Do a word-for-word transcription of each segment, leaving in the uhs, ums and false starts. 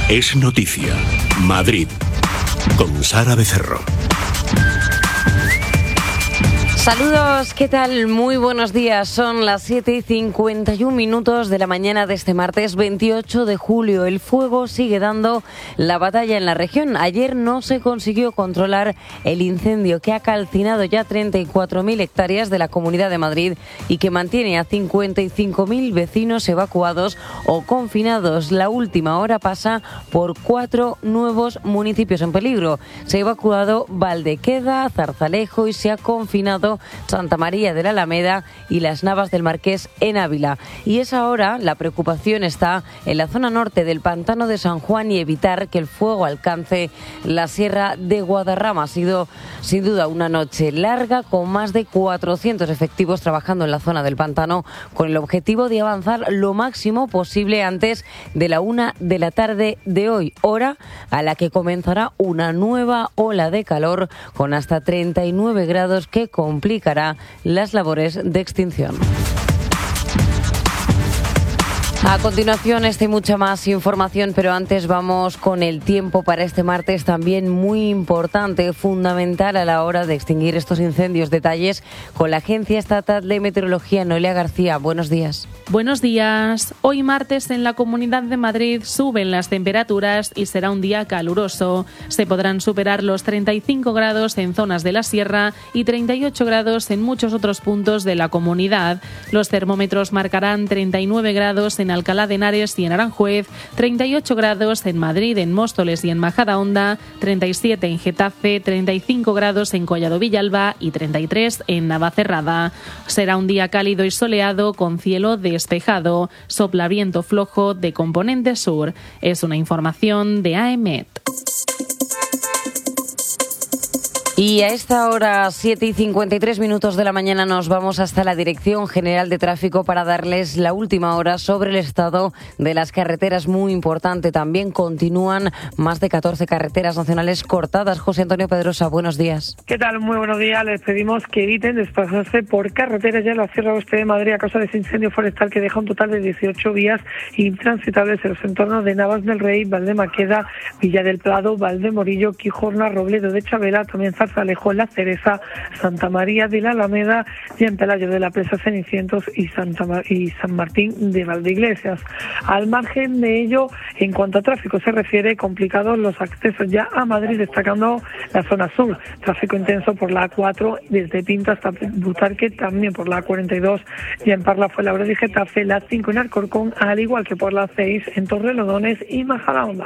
Es noticia. Madrid. Con Sara Becerro. Saludos, ¿qué tal? Muy buenos días. Son las siete y cincuenta y un minutos de la mañana de este martes veintiocho de julio. El fuego sigue dando la batalla en la región. Ayer no se consiguió controlar el incendio que ha calcinado ya treinta y cuatro mil hectáreas de la Comunidad de Madrid y que mantiene a cincuenta y cinco mil vecinos evacuados o confinados. La última hora pasa por cuatro nuevos municipios en peligro. Se ha evacuado Valdequeda, Zarzalejo y se ha confinado Santa María de la Alameda y Las Navas del Marqués en Ávila. Y es ahora la preocupación está en la zona norte del Pantano de San Juan y evitar que el fuego alcance la Sierra de Guadarrama. Ha sido sin duda una noche larga con más de cuatrocientos efectivos trabajando en la zona del pantano con el objetivo de avanzar lo máximo posible antes de la una de la tarde de hoy, hora a la que comenzará una nueva ola de calor con hasta treinta y nueve grados que complicará las labores de extinción. A continuación, esta y mucha más información, pero antes vamos con el tiempo para este martes, también muy importante, fundamental a la hora de extinguir estos incendios. Detalles con la Agencia Estatal de Meteorología. Noelia García, buenos días. Buenos días. Hoy martes en la Comunidad de Madrid suben las temperaturas y será un día caluroso. Se podrán superar los treinta y cinco grados en zonas de la sierra y treinta y ocho grados en muchos otros puntos de la comunidad. Los termómetros marcarán treinta y nueve grados en Alcalá de Henares y en Aranjuez, treinta y ocho grados en Madrid, en Móstoles y en Majadahonda, treinta y siete en Getafe, treinta y cinco grados en Collado Villalba y treinta y tres en Navacerrada. Será un día cálido y soleado con cielo despejado. Sopla viento flojo de componente sur. Es una información de AEMET. Y a esta hora, siete y cincuenta y tres minutos de la mañana, nos vamos hasta la Dirección General de Tráfico para darles la última hora sobre el estado de las carreteras. Muy importante, también continúan más de catorce carreteras nacionales cortadas. José Antonio Pedrosa, buenos días. ¿Qué tal? Muy buenos días. Les pedimos que eviten desplazarse por carreteras ya en la Sierra Oeste de Madrid a causa de ese incendio forestal que deja un total de dieciocho vías intransitables en los entornos de Navas del Rey, Valdemaqueda, Villa del Prado, Valdemorillo, Quijorna, Robledo de Chabela, también Zarzalejo, La Cereza, Santa María de la Alameda y en Pelayo de la Presa, Cenicientos y, Santa Mar- y San Martín de Valdeiglesias. Al margen de ello, en cuanto a tráfico se refiere, complicados los accesos ya a Madrid, destacando la zona sur. Tráfico intenso por la A cuatro desde Pinto hasta Butarque, también por la A cuarenta y dos y en Parla Fuenlabrada y Getafe, la cinco en Alcorcón, al igual que por la seis en Torrelodones y Majadahonda.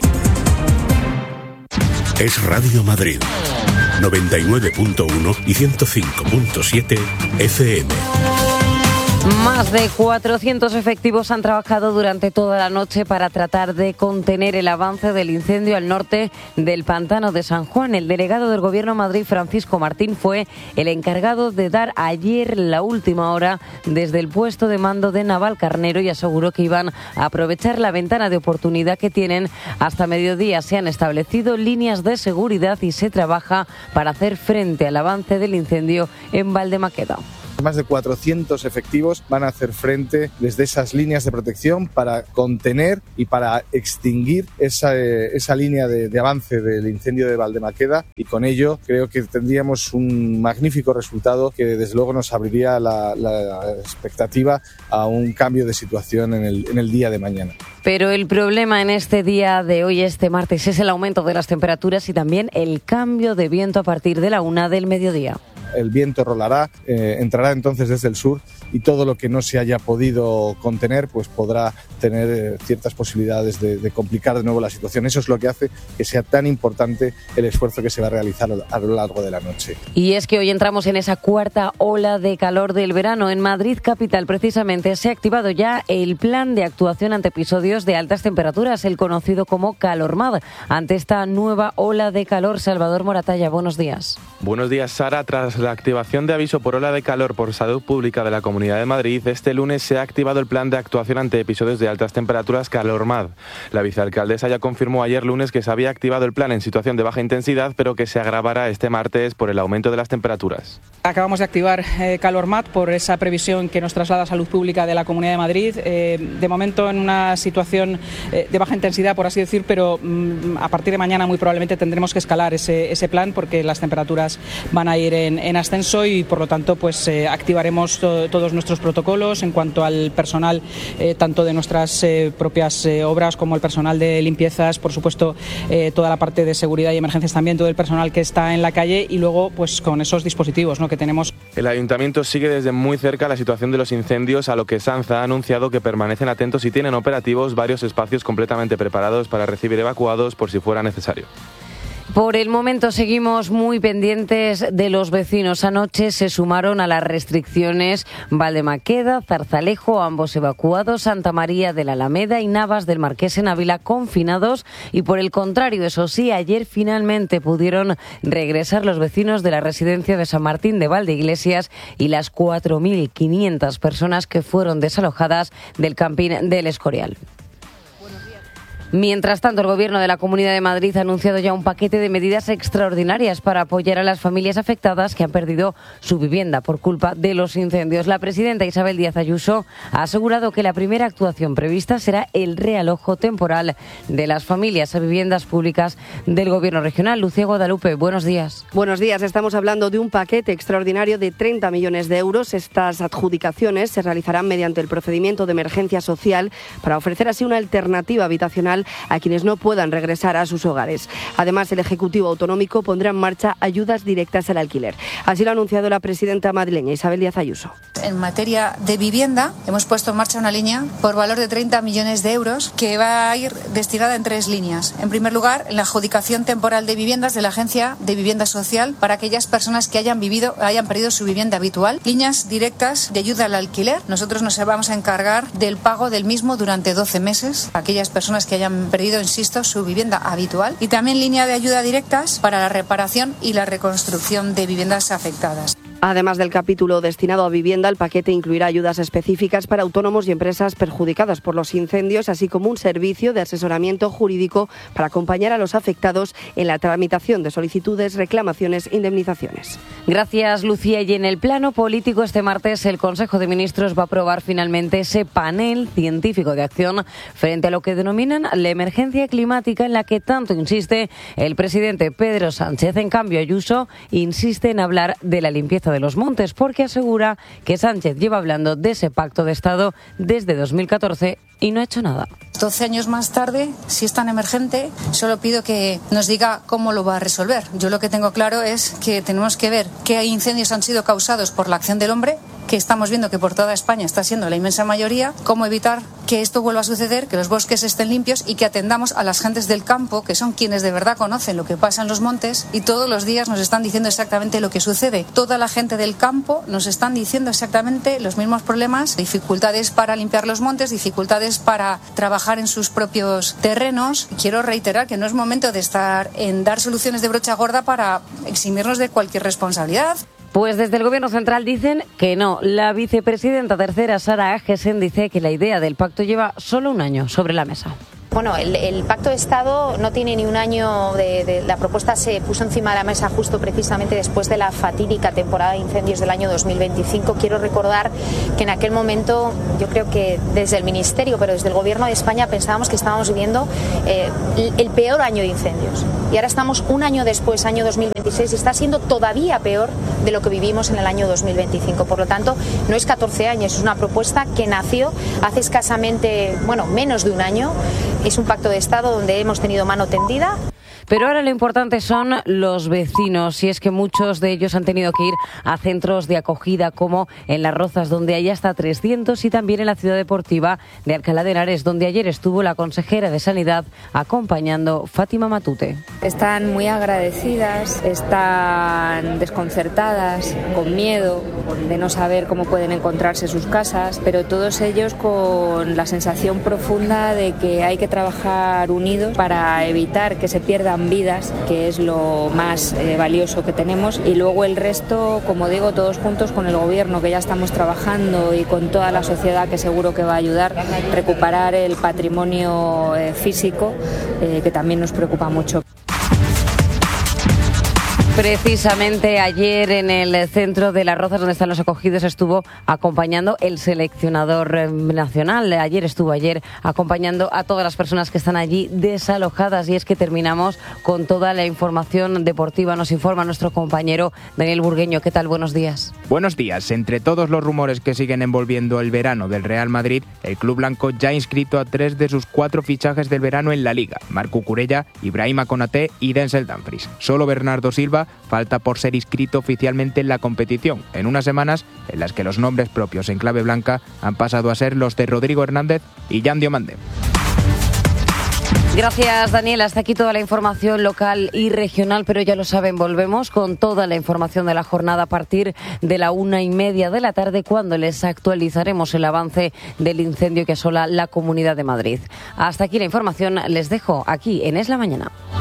Es Radio Madrid. noventa y nueve punto uno y ciento cinco punto siete F M. Más de cuatrocientos efectivos han trabajado durante toda la noche para tratar de contener el avance del incendio al norte del Pantano de San Juan. El delegado del Gobierno de Madrid, Francisco Martín, fue el encargado de dar ayer la última hora desde el puesto de mando de Navalcarnero y aseguró que iban a aprovechar la ventana de oportunidad que tienen hasta mediodía. Se han establecido líneas de seguridad y se trabaja para hacer frente al avance del incendio en Valdemaqueda. Más de cuatrocientos efectivos van a hacer frente desde esas líneas de protección para contener y para extinguir esa, esa línea de, de avance del incendio de Valdemaqueda, y con ello creo que tendríamos un magnífico resultado que desde luego nos abriría la, la expectativa a un cambio de situación en el, en el día de mañana. Pero el problema en este día de hoy, este martes, es el aumento de las temperaturas y también el cambio de viento a partir de la una del mediodía. El viento rolará, eh, entrará entonces desde el sur y todo lo que no se haya podido contener pues podrá tener eh, ciertas posibilidades de, de complicar de nuevo la situación. Eso es lo que hace que sea tan importante el esfuerzo que se va a realizar a lo largo de la noche. Y es que hoy entramos en esa cuarta ola de calor del verano. En Madrid capital, precisamente, se ha activado ya el plan de actuación ante episodios de altas temperaturas, el conocido como Calormad. Ante esta nueva ola de calor, Salvador Moratalla, buenos días. Buenos días, Sara. Tras la activación de aviso por ola de calor por Salud Pública de la Comunidad de Madrid, este lunes se ha activado el plan de actuación ante episodios de altas temperaturas Calormad. La vicealcaldesa ya confirmó ayer lunes que se había activado el plan en situación de baja intensidad, pero que se agravará este martes por el aumento de las temperaturas. Acabamos de activar eh, Calormat por esa previsión que nos traslada Salud Pública de la Comunidad de Madrid. Eh, de momento en una situación eh, de baja intensidad, por así decir, pero mm, a partir de mañana muy probablemente tendremos que escalar ese, ese plan porque las temperaturas van a ir en, en ascenso y por lo tanto pues eh, activaremos to- todos nuestros protocolos en cuanto al personal, eh, tanto de nuestras eh, propias eh, obras como el personal de limpiezas, por supuesto eh, toda la parte de seguridad y emergencias también, todo el personal que está en la calle y luego pues con esos dispositivos, ¿no?, que tenemos. El Ayuntamiento sigue desde muy cerca la situación de los incendios, a lo que Sanza ha anunciado que permanecen atentos y tienen operativos varios espacios completamente preparados para recibir evacuados por si fuera necesario. Por el momento seguimos muy pendientes de los vecinos. Anoche se sumaron a las restricciones Valdemaqueda, Zarzalejo, ambos evacuados, Santa María de la Alameda y Navas del Marqués en Ávila confinados. Y por el contrario, eso sí, ayer finalmente pudieron regresar los vecinos de la residencia de San Martín de Valdeiglesias y las cuatro mil quinientas personas que fueron desalojadas del camping del Escorial. Mientras tanto, el Gobierno de la Comunidad de Madrid ha anunciado ya un paquete de medidas extraordinarias para apoyar a las familias afectadas que han perdido su vivienda por culpa de los incendios. La presidenta Isabel Díaz Ayuso ha asegurado que la primera actuación prevista será el realojo temporal de las familias a viviendas públicas del Gobierno regional. Lucía Guadalupe, buenos días. Buenos días. Estamos hablando de un paquete extraordinario de treinta millones de euros. Estas adjudicaciones se realizarán mediante el procedimiento de emergencia social para ofrecer así una alternativa habitacional a quienes no puedan regresar a sus hogares. Además, el Ejecutivo Autonómico pondrá en marcha ayudas directas al alquiler. Así lo ha anunciado la presidenta madrileña Isabel Díaz Ayuso. En materia de vivienda, hemos puesto en marcha una línea por valor de treinta millones de euros que va a ir destinada en tres líneas. En primer lugar, en la adjudicación temporal de viviendas de la Agencia de Vivienda Social para aquellas personas que hayan vivido, hayan perdido su vivienda habitual. Líneas directas de ayuda al alquiler. Nosotros nos vamos a encargar del pago del mismo durante doce meses a aquellas personas que hayan perdido, insisto, su vivienda habitual. Y también línea de ayuda directas para la reparación y la reconstrucción de viviendas afectadas. Además del capítulo destinado a vivienda, el paquete incluirá ayudas específicas para autónomos y empresas perjudicadas por los incendios, así como un servicio de asesoramiento jurídico para acompañar a los afectados en la tramitación de solicitudes, reclamaciones e indemnizaciones. Gracias, Lucía. Y en el plano político, este martes el Consejo de Ministros va a aprobar finalmente ese panel científico de acción frente a lo que denominan la emergencia climática, en la que tanto insiste el presidente Pedro Sánchez. En cambio, Ayuso insiste en hablar de la limpieza de los montes, porque asegura que Sánchez lleva hablando de ese pacto de Estado desde dos mil catorce y no ha hecho nada. doce años más tarde, si es tan emergente, solo pido que nos diga cómo lo va a resolver. Yo lo que tengo claro es que tenemos que ver qué incendios han sido causados por la acción del hombre, que estamos viendo que por toda España está siendo la inmensa mayoría, cómo evitar que esto vuelva a suceder, que los bosques estén limpios y que atendamos a las gentes del campo, que son quienes de verdad conocen lo que pasa en los montes y todos los días nos están diciendo exactamente lo que sucede. Toda la gente del campo nos están diciendo exactamente los mismos problemas, dificultades para limpiar los montes, dificultades para trabajar en sus propios terrenos. Quiero reiterar que no es momento de estar en dar soluciones de brocha gorda para eximirnos de cualquier responsabilidad. Pues desde el Gobierno central dicen que no. La vicepresidenta tercera, Sara Agesen, dice que la idea del pacto lleva solo un año sobre la mesa. Bueno, el, el Pacto de Estado no tiene ni un año, de, de, la propuesta se puso encima de la mesa justo precisamente después de la fatídica temporada de incendios del año dos mil veinticinco. Quiero recordar que en aquel momento yo creo que desde el Ministerio, pero desde el Gobierno de España pensábamos que estábamos viviendo eh, el, el peor año de incendios. Y ahora estamos un año después, año dos mil veintiséis, y está siendo todavía peor de lo que vivimos en el año dos mil veinticinco. Por lo tanto, no es catorce años, es una propuesta que nació hace escasamente, bueno, menos de un año. Es un pacto de Estado donde hemos tenido mano tendida. Pero ahora lo importante son los vecinos, y es que muchos de ellos han tenido que ir a centros de acogida como en Las Rozas, donde hay hasta trescientos, y también en la ciudad deportiva de Alcalá de Henares, donde ayer estuvo la consejera de Sanidad acompañando Fátima Matute. Están muy agradecidas, están desconcertadas, con miedo de no saber cómo pueden encontrarse sus casas, pero todos ellos con la sensación profunda de que hay que trabajar unidos para evitar que se pierdan vidas, que es lo más eh, valioso que tenemos, y luego el resto, como digo, todos juntos con el Gobierno, que ya estamos trabajando, y con toda la sociedad, que seguro que va a ayudar a recuperar el patrimonio eh, físico, eh, que también nos preocupa mucho. Precisamente ayer en el centro de Las Rozas, donde están los acogidos, estuvo acompañando el seleccionador nacional. Ayer estuvo ayer acompañando a todas las personas que están allí desalojadas. Y es que terminamos con toda la información deportiva. Nos informa nuestro compañero Daniel Burgueño. ¿Qué tal? Buenos días. Buenos días. Entre todos los rumores que siguen envolviendo el verano del Real Madrid, el club blanco ya ha inscrito a tres de sus cuatro fichajes del verano en la Liga: Marc Cucurella, Ibrahima Konaté y Denzel Dumfries. Solo Bernardo Silva falta por ser inscrito oficialmente en la competición, en unas semanas en las que los nombres propios en clave blanca han pasado a ser los de Rodrigo Hernández y Yan Diomande. Gracias, Daniel. Hasta aquí toda la información local y regional, pero ya lo saben, volvemos con toda la información de la jornada a partir de la una y media de la tarde, cuando les actualizaremos el avance del incendio que asola la Comunidad de Madrid. Hasta aquí la información. Les dejo aquí en Es la Mañana.